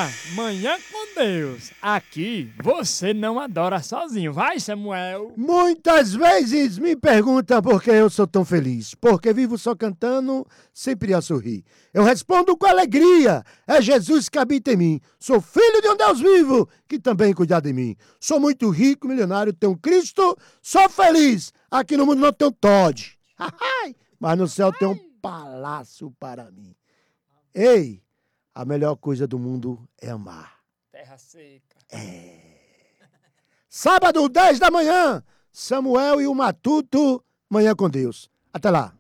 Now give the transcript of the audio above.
Manhã com Deus. Aqui você não adora sozinho, vai, Samuel? Muitas vezes me perguntam por que eu sou tão feliz. Porque vivo só cantando, sempre a sorrir. Eu respondo com alegria. É Jesus que habita em mim. Sou filho de um Deus vivo, que também cuida de mim. Sou muito rico, milionário, tenho Cristo. Sou feliz. Aqui no mundo não tenho Todd. Mas no céu tem um palácio para mim. Ei, a melhor coisa do mundo é amar. Terra seca. Sábado, 10 da manhã, Samuel e o Matuto, Manhã com Deus. Até lá.